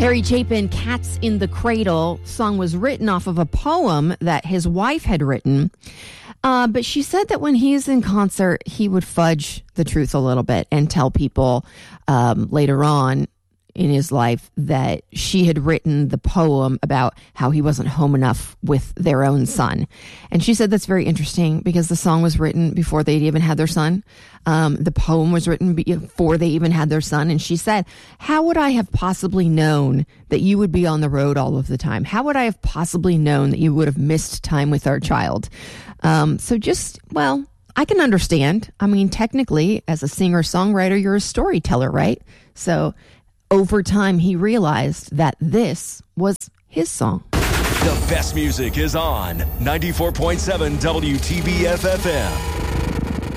Harry Chapin, Cats in the Cradle song was written off of a poem that his wife had written. But she said that when he's in concert, he would fudge the truth a little bit and tell people later on in his life that she had written the poem about how he wasn't home enough with their own son. And she said that's very interesting because the song was written before they'd even had their son. The poem was written before they even had their son. And she said, how would I have possibly known that you would be on the road all of the time? How would I have possibly known that you would have missed time with our child? I can understand. I mean, technically, as a singer-songwriter, you're a storyteller, right? So over time, he realized that this was his song. The best music is on 94.7 WTBF FM.